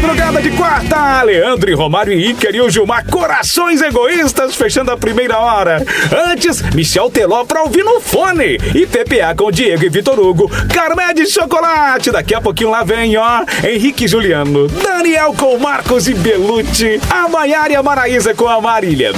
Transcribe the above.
madrugada de quarta, Leandro e Romário e Ícaro e o Gilmar, Corações Egoístas, fechando a primeira hora. Antes, Michel Teló pra ouvir no fone. E PPA com Diego e Vitor Hugo, Carmé de Chocolate. Daqui a pouquinho lá vem, ó, Henrique e Juliano, Daniel com Marcos e Belucci, a Maiara e a Maraísa com a Marília.